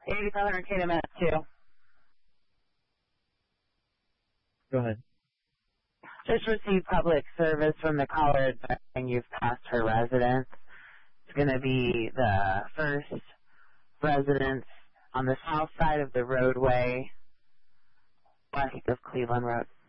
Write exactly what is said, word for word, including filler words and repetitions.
eighty-five hundred K to Matt two. Go ahead. Just received public service from the caller and you've passed her residence. It's going to be the first residence on the south side of the roadway, west of Cleveland Road.